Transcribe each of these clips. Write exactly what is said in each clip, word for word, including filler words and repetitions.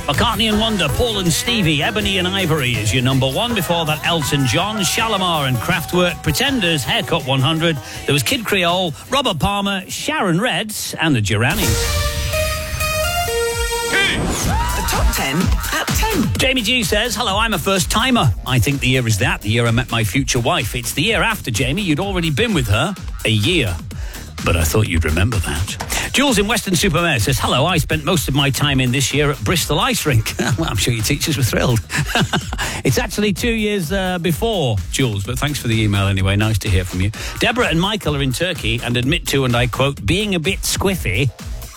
McCartney and Wonder, Paul and Stevie, Ebony and Ivory is your number one. Before that, Elton John, Shalimar and Kraftwerk, Pretenders, Haircut one hundred. There was Kid Creole, Robert Palmer, Sharon Reds and the Geranis. The top ten at ten. Jamie G says, hello, I'm a first timer. I think the year is that, the year I met my future wife. It's the year after, Jamie. You'd already been with her a year. But I thought you'd remember that. Jules in Weston-super-Mare says, hello, I spent most of my time in this year at Bristol Ice Rink. Well, I'm sure your teachers were thrilled. It's actually two years uh, before, Jules, but thanks for the email anyway. Nice to hear from you. Deborah and Michael are in Turkey and admit to, and I quote, being a bit squiffy.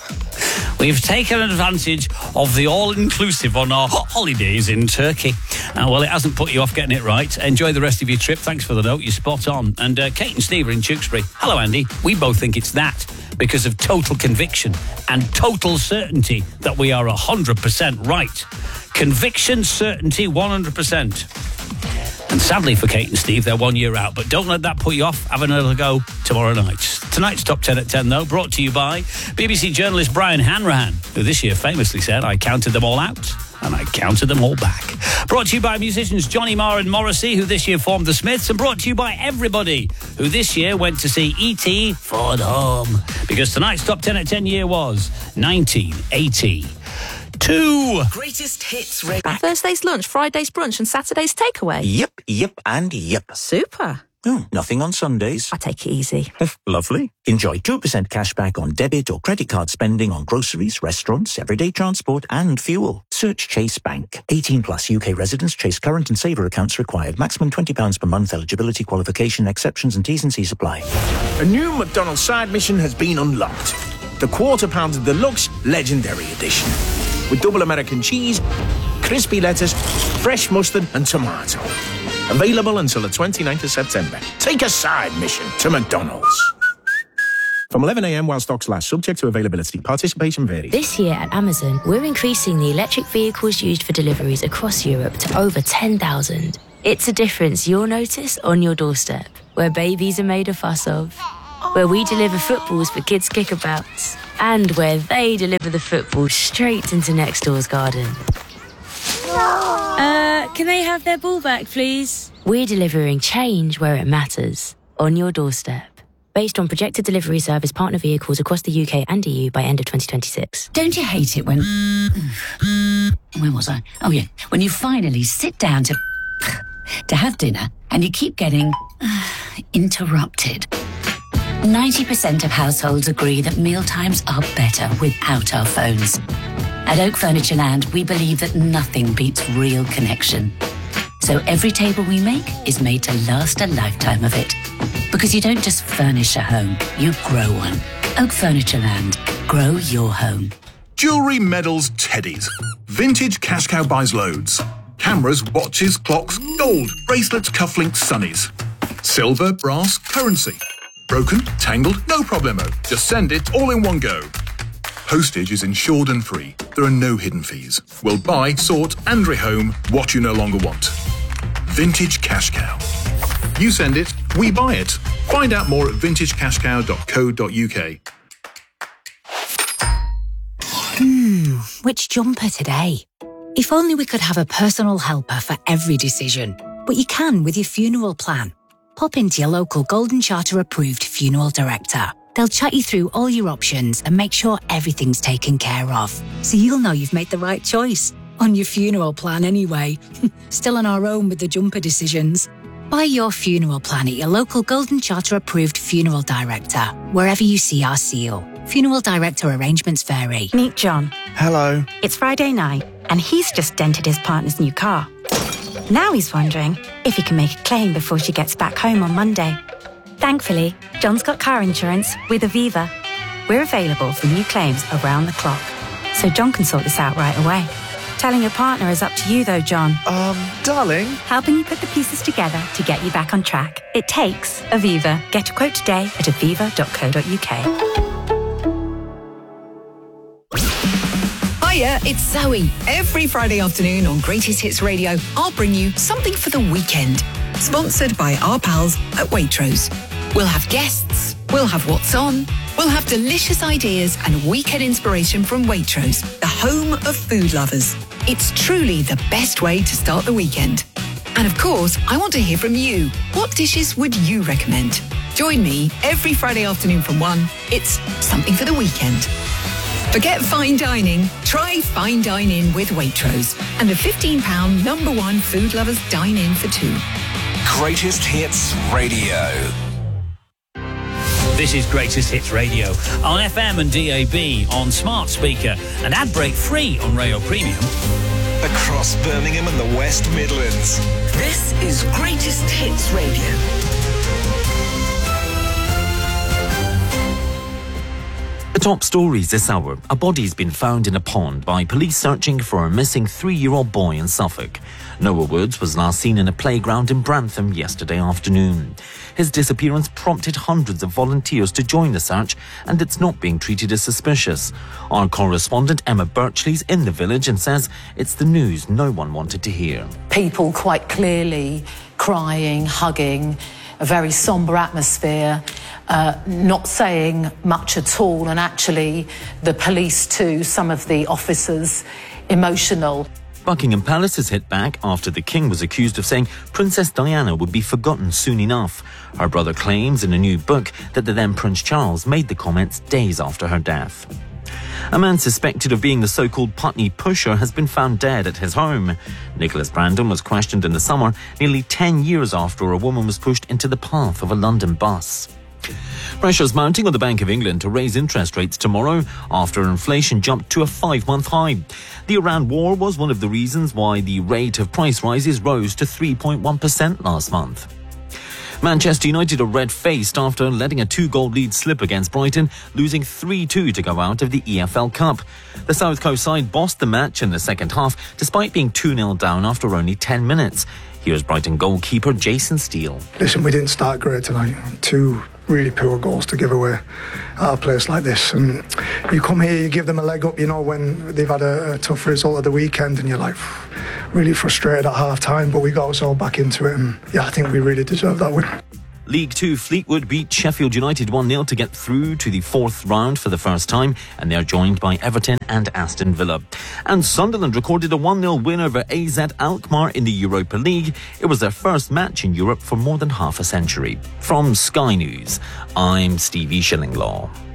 We've taken advantage of the all-inclusive on our holidays in Turkey. Uh, well, it hasn't put you off getting it right. Enjoy the rest of your trip. Thanks for the note. You're spot on. And uh, Kate and Steve are in Tewkesbury. Hello, Andy. We both think it's that because of total conviction and total certainty that we are one hundred percent right. Conviction, certainty, one hundred percent. And sadly for Kate and Steve, they're one year out. But don't let that put you off. Have another go tomorrow night. Tonight's Top ten at ten, though, brought to you by B B C journalist Brian Hanrahan, who this year famously said, I counted them all out, and I counted them all back. Brought to you by musicians Johnny Marr and Morrissey, who this year formed the Smiths, and brought to you by everybody who this year went to see E T Ford Home. Because tonight's Top ten at ten year was nineteen eighty. Two. Greatest hits. Re- Thursday's lunch, Friday's brunch and Saturday's takeaway. Yep, yep and yep. Super. Oh, nothing on Sundays. I take it easy. Lovely. Enjoy two percent cash back on debit or credit card spending on groceries, restaurants, everyday transport and fuel. Search Chase Bank. eighteen plus U K residents. Chase current and saver accounts required. Maximum twenty pounds per month. Eligibility, qualification, exceptions and T's and C's apply. A new McDonald's side mission has been unlocked. The Quarter Pounder Deluxe Legendary Edition. With double American cheese, crispy lettuce, fresh mustard and tomato. Available until the twenty-ninth of September. Take a side mission to McDonald's. From eleven a.m. while stocks last, subject to availability. Participation varies. This year at Amazon, we're increasing the electric vehicles used for deliveries across Europe to over ten thousand. It's a difference you'll notice on your doorstep, where babies are made a fuss of, where we deliver footballs for kids' kickabouts, and where they deliver the football straight into next door's garden. Uh, can they have their ball back, please? We're delivering change where it matters, on your doorstep. Based on projected delivery service partner vehicles across the U K and E U by end of twenty twenty-six. Don't you hate it when... Where was I? Oh, yeah. When you finally sit down to... to have dinner and you keep getting... interrupted. ninety percent of households agree that mealtimes are better without our phones. At Oak Furnitureland, we believe that nothing beats real connection. So every table we make is made to last a lifetime of it. Because you don't just furnish a home, you grow one. Oak Furnitureland. Grow your home. Jewellery, medals, teddies. Vintage Cash Cow buys loads. Cameras, watches, clocks, gold, bracelets, cufflinks, sunnies. Silver, brass, currency. Broken, tangled, no problemo. Just send it all in one go. Postage is insured and free. There are no hidden fees. We'll buy, sort and rehome what you no longer want. Vintage Cash Cow. You send it, we buy it. Find out more at vintage cash cow dot co dot uk. Hmm, which jumper today? If only we could have a personal helper for every decision. But you can with your funeral plan. Pop into your local Golden Charter approved funeral director. They'll chat you through all your options and make sure everything's taken care of. So you'll know you've made the right choice. On your funeral plan anyway. Still on our own with the jumper decisions. Buy your funeral plan at your local Golden Charter approved funeral director, wherever you see our seal. Funeral director arrangements vary. Meet John. Hello. It's Friday night, and he's just dented his partner's new car. Now he's wondering if he can make a claim before she gets back home on Monday. Thankfully, John's got car insurance with Aviva. We're available for new claims around the clock, so John can sort this out right away. Telling your partner is up to you, though, John. Um, darling. Helping you put the pieces together to get you back on track. It takes Aviva. Get a quote today at aviva dot co dot uk. Hiya, it's Zoe. Every Friday afternoon on Greatest Hits Radio, I'll bring you something for the weekend. Sponsored by our pals at Waitrose. We'll have guests, we'll have what's on, We'll have delicious ideas and weekend inspiration from Waitrose, the home of food lovers. It's truly the best way to start the weekend. And of course, I want to hear from you. What dishes would you recommend? Join me every Friday afternoon from one. It's something for the weekend. Forget fine dining. Try Fine Dine In with Waitrose and the fifteen pound number one food lovers dine in for two. Greatest Hits Radio. This is Greatest Hits Radio on F M and D A B, on smart speaker and ad break free on Rayo Premium. Across Birmingham and the West Midlands. This is Greatest Hits Radio. The top stories this hour. A body's been found in a pond by police searching for a missing three-year-old boy in Suffolk. Noah Woods was last seen in a playground in Brantham yesterday afternoon. His disappearance prompted hundreds of volunteers to join the search, and it's not being treated as suspicious. Our correspondent Emma Birchley's in the village and says it's the news no one wanted to hear. People quite clearly crying, hugging, a very sombre atmosphere, uh, not saying much at all, and actually the police too, some of the officers, emotional. Buckingham Palace has hit back after the King was accused of saying Princess Diana would be forgotten soon enough. Her brother claims in a new book that the then Prince Charles made the comments days after her death. A man suspected of being the so-called Putney pusher has been found dead at his home. Nicholas Brandon was questioned in the summer, nearly ten years after a woman was pushed into the path of a London bus. Pressure's mounting on the Bank of England to raise interest rates tomorrow after inflation jumped to a five-month high. The Iran war was one of the reasons why the rate of price rises rose to three point one percent last month. Manchester United are red-faced after letting a two-goal lead slip against Brighton, losing three two to go out of the E F L Cup. The South Coast side bossed the match in the second half, despite being two nil down after only ten minutes. Here's Brighton goalkeeper Jason Steele. Listen, we didn't start great tonight. Two really poor goals to give away at a place like this. And you come here, you give them a leg up, you know, when they've had a, a tough result of the weekend, and you're like really frustrated at half-time, but we got us all back into it, and yeah, I think we really deserve that win. League Two Fleetwood beat Sheffield United one nil to get through to the fourth round for the first time, and they're joined by Everton and Aston Villa. And Sunderland recorded a one nil win over A Z Alkmaar in the Europa League. It was their first match in Europe for more than half a century. From Sky News, I'm Stevie Shillinglaw.